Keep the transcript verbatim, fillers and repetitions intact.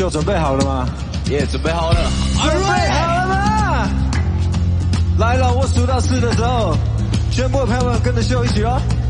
秀准备好了吗？ 也、yeah, 准备好了， 准备好了吗？来了，我数到四的时候，全部的朋友们跟着秀一起哦。